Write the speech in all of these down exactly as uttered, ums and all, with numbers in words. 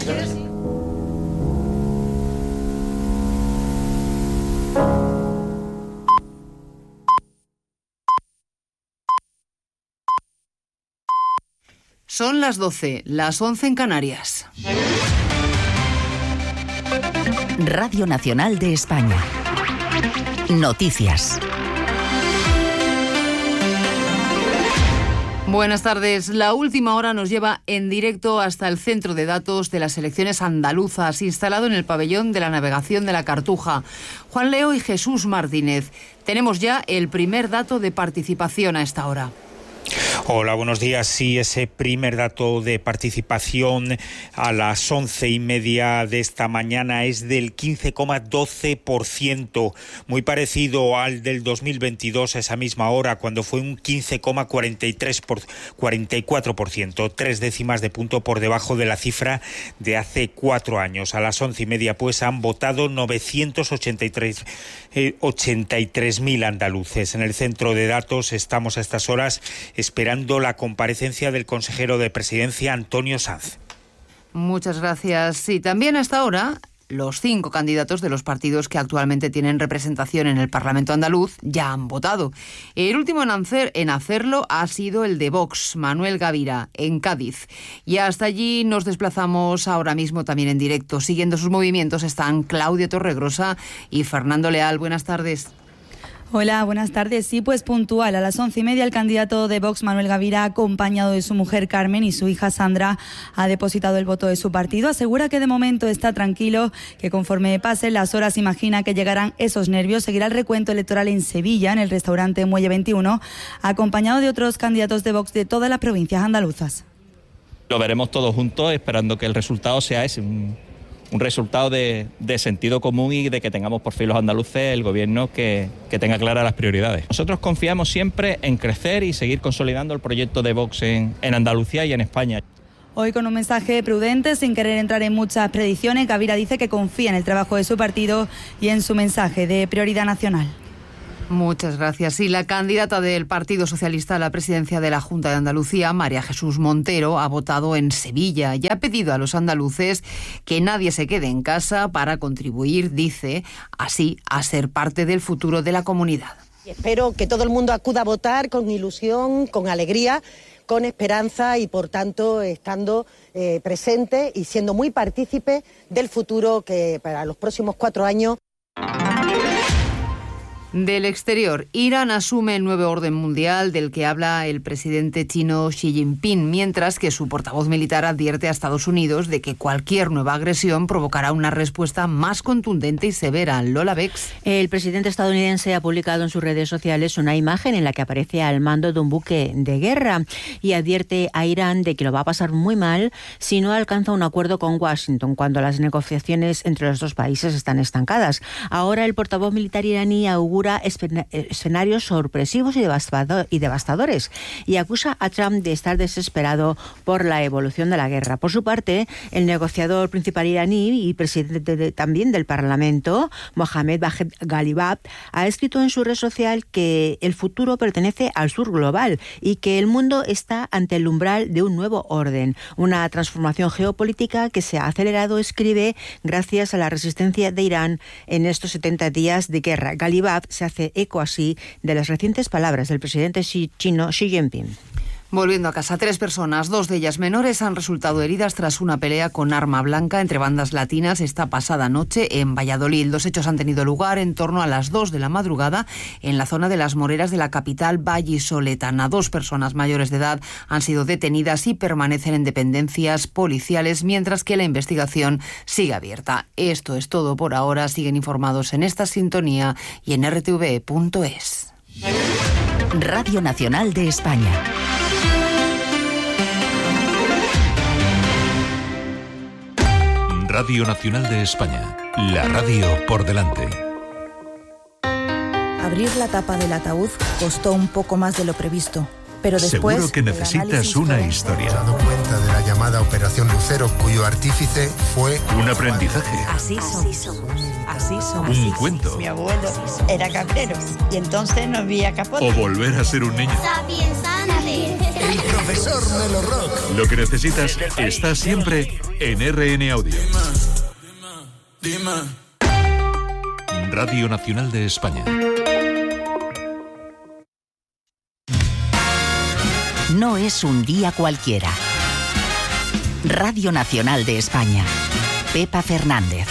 Son las doce, las once en Canarias. Radio Nacional de España. Noticias. Buenas tardes. La última hora nos lleva en directo hasta el centro de datos de las elecciones andaluzas, instalado en el pabellón de la navegación de la Cartuja. Juan Leo y Jesús Martínez. Tenemos ya el primer dato de participación a esta hora. Hola, buenos días. Sí, ese primer dato de participación a las once y media de esta mañana es del quince coma doce por ciento, muy parecido al del dos mil veintidós a esa misma hora, cuando fue un quince coma cuarenta y tres por, cuarenta y cuatro por ciento, tres décimas de punto por debajo de la cifra de hace cuatro años. A las once y media, pues, han votado novecientos ochenta y tres mil andaluces. En el centro de datos estamos a estas horas esperando la comparecencia del consejero de Presidencia, Antonio Sanz. Muchas gracias. Y también hasta ahora, los cinco candidatos de los partidos que actualmente tienen representación en el Parlamento andaluz ya han votado. El último en, hacer, en hacerlo ha sido el de Vox, Manuel Gavira, en Cádiz. Y hasta allí nos desplazamos ahora mismo también en directo. Siguiendo sus movimientos están Claudia Torregrosa y Fernando Leal. Buenas tardes. Hola, buenas tardes. Sí, pues puntual. A las once y media el candidato de Vox, Manuel Gavira, acompañado de su mujer Carmen y su hija Sandra, ha depositado el voto de su partido. Asegura que de momento está tranquilo, que conforme pasen las horas imagina que llegarán esos nervios. Seguirá el recuento electoral en Sevilla, en el restaurante Muelle veintiuno, acompañado de otros candidatos de Vox de todas las provincias andaluzas. Lo veremos todos juntos, esperando que el resultado sea ese, un, un resultado de, de sentido común y de que tengamos por fin los andaluces el gobierno que, que tenga claras las prioridades. Nosotros confiamos siempre en crecer y seguir consolidando el proyecto de Vox en, en Andalucía y en España. Hoy con un mensaje prudente, sin querer entrar en muchas predicciones, Gavira dice que confía en el trabajo de su partido y en su mensaje de prioridad nacional. Muchas gracias. Y la candidata del Partido Socialista a la presidencia de la Junta de Andalucía, María Jesús Montero, ha votado en Sevilla y ha pedido a los andaluces que nadie se quede en casa para contribuir, dice, así a ser parte del futuro de la comunidad. Espero que todo el mundo acuda a votar con ilusión, con alegría, con esperanza y, por tanto, estando eh, presente y siendo muy partícipe del futuro que para los próximos cuatro años. Del exterior, Irán asume el nuevo orden mundial del que habla el presidente chino Xi Jinping, mientras que su portavoz militar advierte a Estados Unidos de que cualquier nueva agresión provocará una respuesta más contundente y severa. Lola Bex. El presidente estadounidense ha publicado en sus redes sociales una imagen en la que aparece al mando de un buque de guerra y advierte a Irán de que lo va a pasar muy mal si no alcanza un acuerdo con Washington cuando las negociaciones entre los dos países están estancadas. Ahora el portavoz militar iraní augura escenarios sorpresivos y devastadores y acusa a Trump de estar desesperado por la evolución de la guerra. Por su parte, el negociador principal iraní y presidente de, también del Parlamento, Mohammad Bagher Ghalibaf, ha escrito en su red social que el futuro pertenece al sur global y que el mundo está ante el umbral de un nuevo orden, una transformación geopolítica que se ha acelerado, escribe, gracias a la resistencia de Irán en estos setenta días de guerra. Ghalibaf se hace eco así de las recientes palabras del presidente chino Xi Jinping. Volviendo a casa, tres personas, dos de ellas menores, han resultado heridas tras una pelea con arma blanca entre bandas latinas esta pasada noche en Valladolid. Los hechos han tenido lugar en torno a las dos de la madrugada en la zona de Las Moreras de la capital vallisoletana. Dos personas mayores de edad han sido detenidas y permanecen en dependencias policiales, mientras que la investigación sigue abierta. Esto es todo por ahora. Siguen informados en esta sintonía y en r t v punto es. Radio Nacional de España. Radio Nacional de España, la radio por delante. Abrir la tapa del ataúd costó un poco más de lo previsto, pero después... Seguro que necesitas una historia. Me he dado cuenta de la llamada Operación Lucero, cuyo artífice fue... Un aprendizaje. Así somos. Así somos. Un Así cuento. Mi abuelo era cabrero y entonces no había capote. O volver a ser un niño. Sapiens, El profesor Melo Rock. Lo que necesitas está siempre en R N Audio. Radio Nacional de España. No es un día cualquiera. Radio Nacional de España. Pepa Fernández.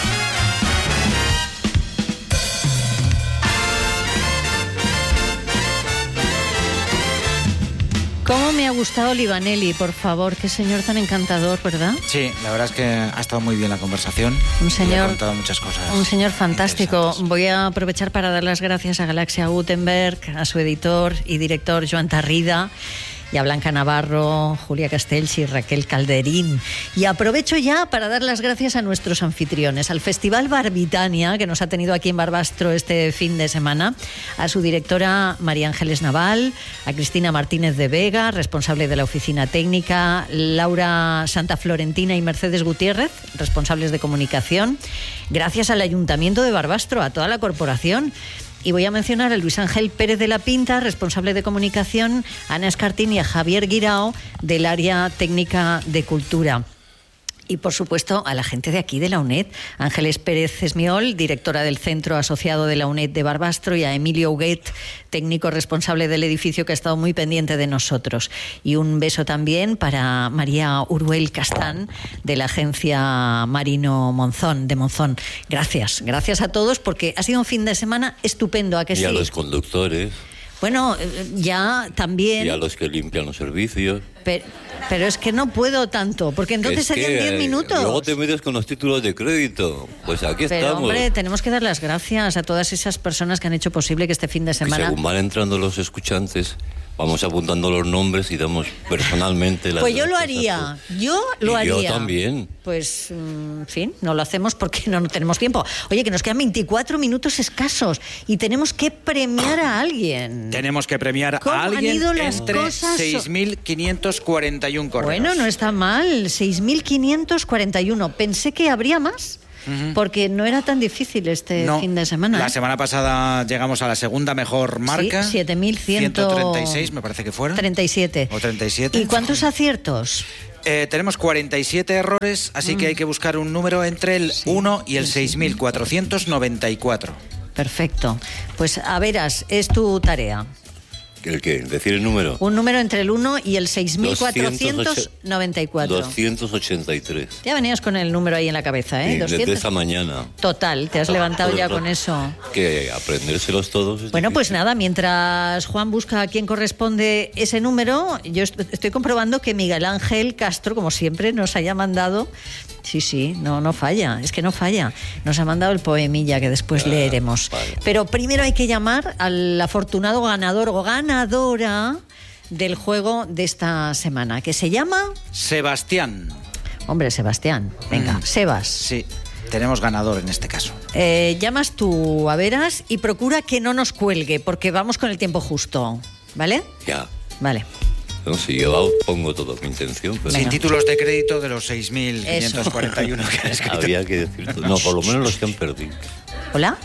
¿Cómo me ha gustado Livaneli, por favor? Qué señor tan encantador, ¿verdad? Sí, la verdad es que ha estado muy bien la conversación. Un señor, ha contado muchas cosas. Un señor fantástico. Voy a aprovechar para dar las gracias a Galaxia Gutenberg, a su editor y director Joan Tarrida, y a Blanca Navarro, Julia Castells y Raquel Calderín. Y aprovecho ya para dar las gracias a nuestros anfitriones, al Festival Barbitania, que nos ha tenido aquí en Barbastro este fin de semana, a su directora María Ángeles Naval, a Cristina Martínez de Vega, responsable de la oficina técnica, Laura Santa Florentina y Mercedes Gutiérrez, responsables de comunicación. Gracias al Ayuntamiento de Barbastro, a toda la corporación. Y voy a mencionar a Luis Ángel Pérez de la Pinta, responsable de comunicación, a Ana Escartín y a Javier Guirao, del área técnica de cultura. Y, por supuesto, a la gente de aquí, de la UNED, Ángeles Pérez Esmiol, directora del Centro Asociado de la UNED de Barbastro, y a Emilio Huguet, técnico responsable del edificio, que ha estado muy pendiente de nosotros. Y un beso también para María Uruel Castán, de la agencia Marino Monzón, de Monzón. Gracias, gracias a todos, porque ha sido un fin de semana estupendo, ¿a que sí? Y a los conductores. Bueno, ya también... Y a los que limpian los servicios. Pero, pero es que no puedo tanto, porque entonces es que, serían diez minutos. Luego te metes con los títulos de crédito. Pues aquí pero, estamos. Hombre, tenemos que dar las gracias a todas esas personas que han hecho posible que este fin de semana... Que según van entrando los escuchantes, vamos apuntando los nombres y damos personalmente las Pues yo lo haría, yo lo y haría. yo también. Pues, en fin, no lo hacemos porque no, no tenemos tiempo. Oye, que nos quedan veinticuatro minutos escasos y tenemos que premiar a alguien. Tenemos que premiar ¿Cómo a alguien han ido las entre cosas? seis mil quinientos cuarenta y uno correos. Bueno, no está mal, seis mil quinientos cuarenta y uno. Pensé que habría más. Porque no era tan difícil este no, fin de semana. La ¿eh? semana pasada llegamos a la segunda mejor marca. Sí, siete mil ciento treinta y seis, me parece que fueron. treinta y siete. O treinta y siete. ¿Y cuántos aciertos? Eh, tenemos cuarenta y siete errores, así mm. que hay que buscar un número entre el sí, uno y el seis mil cuatrocientos noventa y cuatro. Perfecto. Pues a veras, es tu tarea. ¿El qué? ¿Decir el número? Un número entre el uno y el seis mil cuatrocientos noventa y cuatro. doscientos ochenta y tres. Ya venías con el número ahí en la cabeza, ¿eh? Sí, doscientos... desde esta mañana. Total, te has levantado Pero ya no, con eso. Que aprendérselos todos es Bueno, difícil. Pues nada, mientras Juan busca a quién corresponde ese número, yo estoy comprobando que Miguel Ángel Castro, como siempre, nos haya mandado... Sí, sí, no, no falla, es que no falla. Nos ha mandado el poemilla que después ah, leeremos. Vale. Pero primero hay que llamar al afortunado ganador o ganadora del juego de esta semana, que se llama... Sebastián. Hombre, Sebastián, venga, mm. Sebas. Sí, tenemos ganador en este caso. Eh, llamas tú a veras y procura que no nos cuelgue, porque vamos con el tiempo justo, ¿vale? Ya. Vale. No, si yo pongo toda mi intención. Pero... Sin títulos de crédito de los seis mil quinientos cuarenta y uno que han escrito. Había que decir. No, por lo menos los que han perdido. ¿Hola?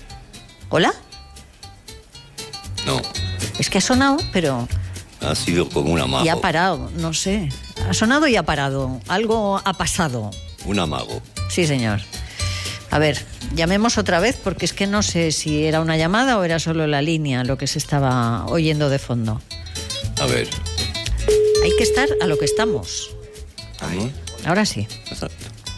¿Hola? No. Es que ha sonado, pero... Ha sido como un amago. Y ha parado, no sé. Ha sonado y ha parado. Algo ha pasado. Un amago. Sí, señor. A ver, llamemos otra vez porque es que no sé si era una llamada o era solo la línea lo que se estaba oyendo de fondo. A ver. Hay que estar a lo que estamos. Ahí. Ahora sí. Exacto.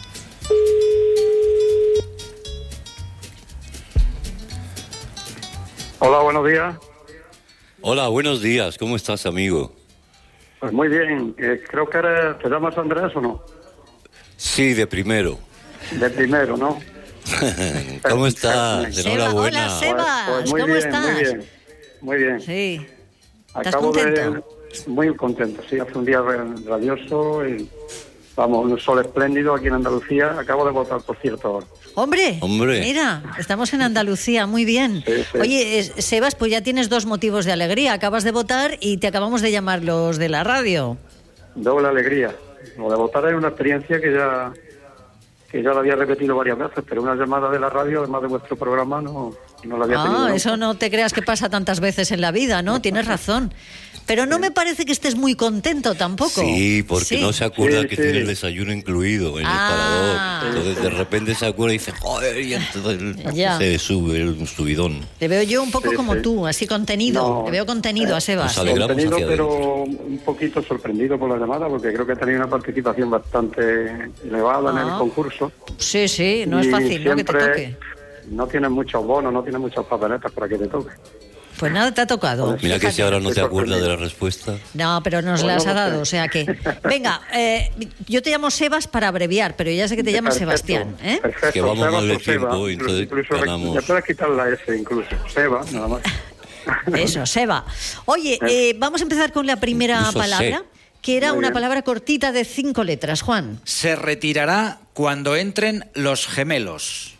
Hola, buenos días. Hola, buenos días. ¿Cómo estás, amigo? Pues muy bien. Eh, creo que eres... ¿Te llamas Andrés o no? Sí, de primero. De primero, ¿no? ¿Cómo estás? Seba, enhorabuena. hola, Sebas. Pues, pues muy ¿Cómo bien, estás? Muy bien, muy bien. Sí. ¿Estás Acabo contento? De... Muy contento, sí. Hace un día radioso y... Vamos, un sol espléndido aquí en Andalucía. Acabo de votar, por cierto, ahora. ¡Hombre! ¡Hombre! Mira, estamos en Andalucía, muy bien. Sí, sí. Oye, eh, Sebas, pues ya tienes dos motivos de alegría. Acabas de votar y te acabamos de llamar los de la radio. Doble alegría. Lo de votar es una experiencia que ya... que ya la había repetido varias veces, pero una llamada de la radio, además de vuestro programa, no No lo había tenido Ah, nunca. eso no te creas que pasa tantas veces en la vida, ¿no? Tienes razón. Pero no me parece que estés muy contento tampoco. Sí, porque Sí. no se acuerda Sí, que sí. tiene el desayuno incluido en Ah. el parador. Entonces de repente se acuerda y dice, joder, y entonces Ya. se sube un subidón. Te veo yo un poco Sí, como sí. tú, así contenido. No. Le veo contenido a Sebas. Nos alegramos Contenido, hacia pero un poquito sorprendido por la llamada, porque creo que ha tenido una participación bastante elevada en Ah. el concurso. Sí, sí, no es Y fácil, ¿no? Que te siempre toque. No tienes muchos bonos, no tienes muchas papeletas para que te toque. Pues nada, te ha tocado. Mira que Fíjate. si ahora no te Estoy acuerdas de la sorprendido. respuesta. No, pero nos Pues las no ha lo dado, sé. o sea que... Venga, eh, yo te llamo Sebas para abreviar, pero ya sé que te llamas Perfecto, Sebastián, ¿eh? Perfecto, Que vamos Sebas mal de o Seba, tiempo, entonces incluso ganamos. le puedes quitar la S incluso. Seba, nada más. Eso, Seba. Oye, eh, vamos a empezar con la primera Incluso palabra, sé. que era Muy una bien. palabra cortita de cinco letras. Juan. Se retirará cuando entren los gemelos.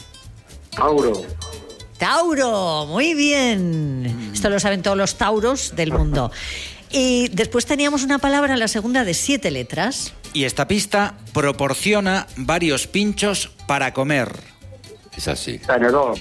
Tauro. Tauro, muy bien. Esto lo saben todos los tauros del mundo. Y después teníamos una palabra, la segunda, de siete letras. Y esta pista proporciona varios pinchos para comer. Es así. Tenedor.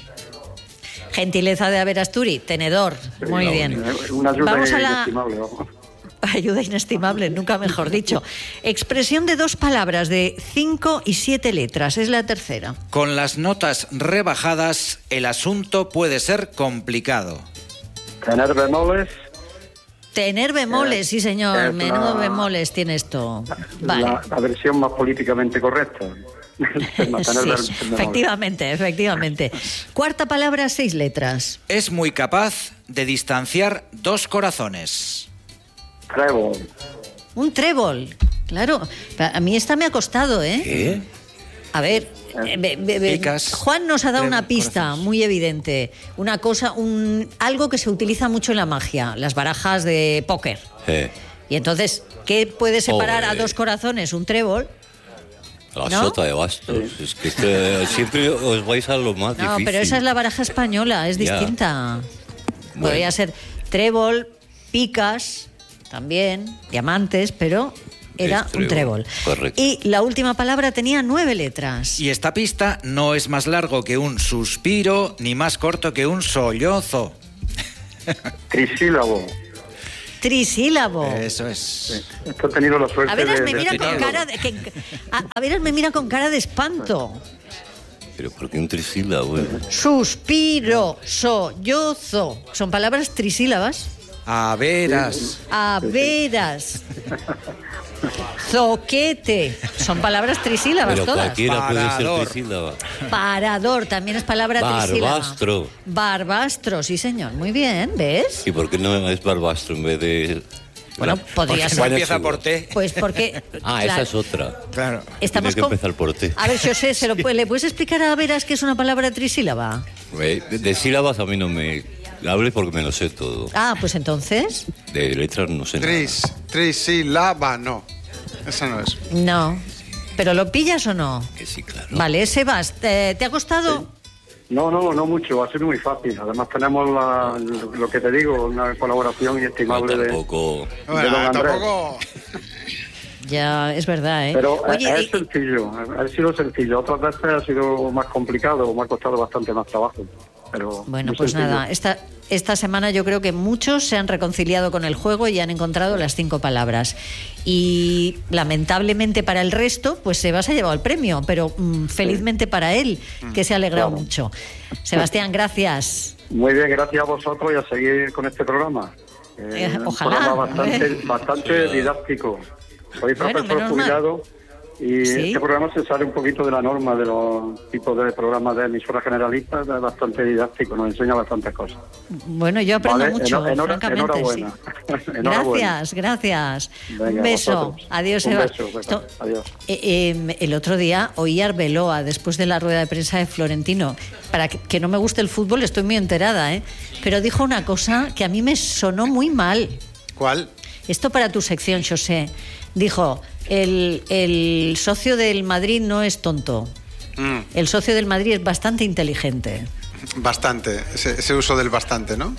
Gentileza de Averasturi, tenedor. Muy no, bien. Una ayuda Vamos a la inestimable, vamos. ayuda inestimable, nunca mejor dicho. Expresión de dos palabras de cinco y siete letras, es la tercera. Con las notas rebajadas, el asunto puede ser complicado. Tener bemoles. Tener bemoles, sí señor, es menudo la- bemoles tiene esto. Vale. La, la versión más políticamente correcta. Tener Sí, bemoles. efectivamente, efectivamente. Cuarta palabra, seis letras. Es muy capaz de distanciar dos corazones. Trébol. Un trébol, claro. A mí esta me ha costado, ¿eh? ¿Qué? A ver, eh, be- be- be- Picas, Juan nos ha dado trébol, una pista corazones. muy evidente. Una cosa, un, algo que se utiliza mucho en la magia, las barajas de póker. Eh, Y entonces, ¿qué puede separar a Joder. dos corazones? Un trébol. la ¿No? sota de bastos. Es que este- siempre os vais a lo más No, difícil. pero esa es la baraja española, es Ya. distinta. Bueno. Podría ser trébol, picas, también, diamantes, pero era Es un trébol, trébol. correcto. Y la última palabra tenía nueve letras. Y esta pista no es más largo que un suspiro, ni más corto que un sollozo. Trisílabo. Trisílabo. Eso es. Esto he tenido la suerte A veras de... me de mira con explicarlo. cara de, que- a, a veras me mira con cara de espanto. Pero ¿por qué un trisílabo? eh? Suspiro, sollozo. Son palabras trisílabas. A veras. A veras. Zoquete. Son palabras trisílabas Pero todas. cualquiera puede Parador. ser trisílaba. Parador, también es palabra trisílaba. Barbastro. Barbastro, sí señor. Muy bien, ¿ves? ¿Y por qué no es barbastro en vez de...? Bueno, La- podría porque ser. No Juan es empieza igual. por T. Pues porque... Ah, claro, esa es otra. Claro. estamos Tiene que con- empezar por T. A ver, José, ¿se lo puede- ¿le puedes explicar a Veras que es una palabra trisílaba? Eh, De, de sílabas a mí no me hable porque me lo sé todo. Ah, pues entonces... De letras no sé Tris, trisílaba, no. Esa no es. No. ¿Pero lo pillas o no? nada. Que sí, claro. Vale, Sebas, ¿te, te ha costado? No, no, no mucho, ha sido muy fácil. Además tenemos la, lo que te digo, una colaboración No, inestimable de, tampoco. de don Bueno, Andrés. tampoco. Ya, es verdad, ¿eh? Pero Oye, es y- sencillo, ha sido sencillo. Otras veces ha sido más complicado, me ha costado bastante más trabajo. Pero bueno, muy pues sencillo. nada, esta, esta semana yo creo que muchos se han reconciliado con el juego y han encontrado las cinco palabras. Y lamentablemente para el resto, pues Sebas ha llevado el premio, pero mm, felizmente para él, que se ha alegrado Claro. mucho. Sebastián, gracias. Muy bien, gracias a vosotros y a seguir con este programa. Eh, un ojalá. programa bastante, Eh. bastante didáctico. Soy Bueno, profesor menos mal. jubilado y Sí. este programa se sale un poquito de la norma de los tipos de programas de emisoras generalistas, es bastante didáctico, nos enseña bastantes cosas. Bueno, yo aprendo Vale, mucho, enhora- francamente. enhorabuena. Sí. Enhorabuena. Gracias, gracias. Venga, Un beso. vosotros. Adiós, Un Sebas. beso, pues, Esto- adiós. Eh, eh, el otro día oí a Arbeloa después de la rueda de prensa de Florentino. Para que, que no me guste el fútbol, estoy muy enterada, ¿eh? Pero dijo una cosa que a mí me sonó muy mal. ¿Cuál? Esto para tu sección, José. Dijo, el, el socio del Madrid no es tonto. Mm, El socio del Madrid es bastante inteligente. bastante. Ese, ese uso del bastante, ¿no?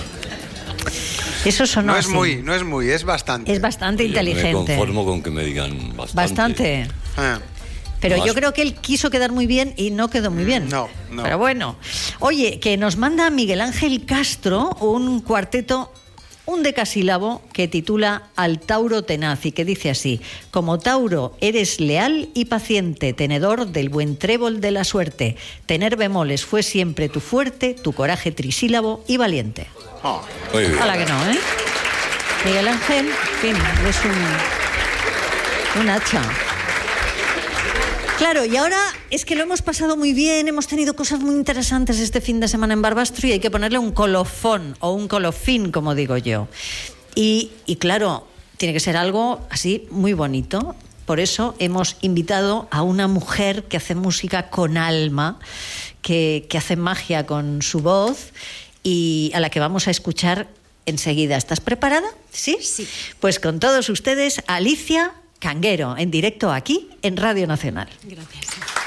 Eso sonó No es así. muy, no es muy, es bastante. Es bastante Yo me inteligente. conformo con que me digan bastante. Bastante. Ah, Pero No, yo es- creo que él quiso quedar muy bien y no quedó muy bien. No, no. Pero bueno. Oye, que nos manda Miguel Ángel Castro un cuarteto, un decasílabo que titula Al Tauro tenaz y que dice así: como Tauro eres leal y paciente, tenedor del buen trébol de la suerte. Tener bemoles fue siempre tu fuerte, tu coraje trisílabo y valiente. Oh. Muy bien. Ojalá que no, ¿eh? Miguel Ángel, en fin, es un, un hacha. Claro, y ahora es que lo hemos pasado muy bien, hemos tenido cosas muy interesantes este fin de semana en Barbastro y hay que ponerle un colofón o un colofín, como digo yo. Y, y claro, tiene que ser algo así muy bonito. Por eso hemos invitado a una mujer que hace música con alma, que, que hace magia con su voz y a la que vamos a escuchar enseguida. ¿Estás preparada? ¿Sí? Sí. Pues con todos ustedes, Alicia Canguero, en directo aquí en Radio Nacional. Gracias.